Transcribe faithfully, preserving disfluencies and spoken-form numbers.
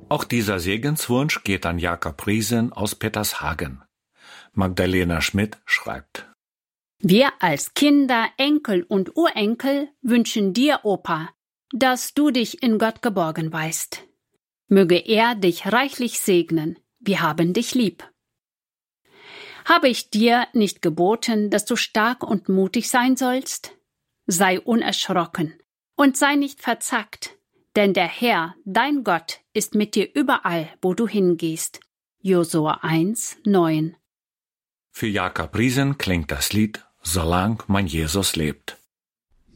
Auch dieser Segenswunsch geht an Jakob Riesen aus Petershagen. Magdalena Schmidt schreibt: Wir als Kinder, Enkel und Urenkel wünschen dir, Opa, dass du dich in Gott geborgen weißt. Möge er dich reichlich segnen. Wir haben dich lieb. Habe ich dir nicht geboten, dass du stark und mutig sein sollst? Sei unerschrocken und sei nicht verzagt, denn der Herr, dein Gott, ist mit dir überall, wo du hingehst. Josua eins, neun. Für Jakob Riesen klingt das Lied »Solang mein Jesus lebt«.